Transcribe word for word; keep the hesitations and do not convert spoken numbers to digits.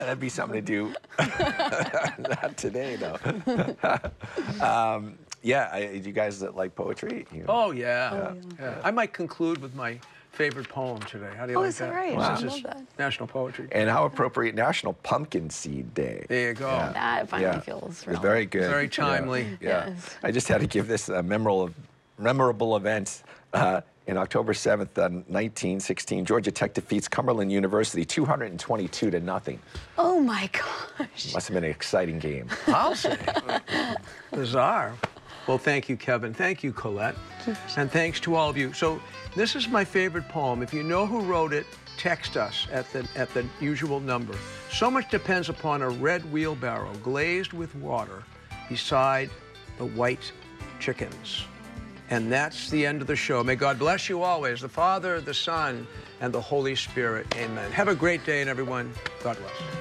That'd be something to do. Not today, though. um, yeah, I, do you guys that like poetry? You know? Oh, yeah. Oh, yeah. yeah. I might conclude with my favorite poem today. How do you Oh, like is that that? right? Wow. I Since love it's that. National Poetry Day. And how appropriate, National Pumpkin Seed Day. There you go. Yeah. That finally Yeah. feels It's real. very good. Very Yeah. timely. Yeah. Yes. I just had to give this a memorable, memorable event. Uh, in October seventh, uh, nineteen sixteen, Georgia Tech defeats Cumberland University two hundred twenty-two to nothing. Oh my gosh. Must have been an exciting game. I'll say. Bizarre. Well, thank you, Kevin. Thank you, Colette. And thanks to all of you. So this is my favorite poem. If you know who wrote it, text us at the, at the usual number. So much depends upon a red wheelbarrow glazed with water beside the white chickens. And that's the end of the show. May God bless you always, the Father, the Son, and the Holy Spirit. Amen. Have a great day, and everyone, God bless.